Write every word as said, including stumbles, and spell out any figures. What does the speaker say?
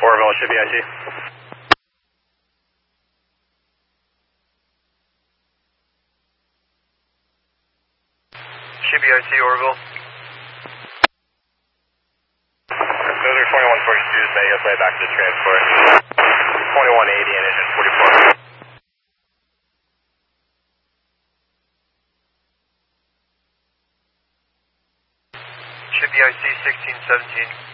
Orville, should be I C. Should be I C, Orville. Those are twenty-one forty-twos, make us way back to the transport. twenty-one eighty and engine forty-four. Should be I C sixteen seventeen.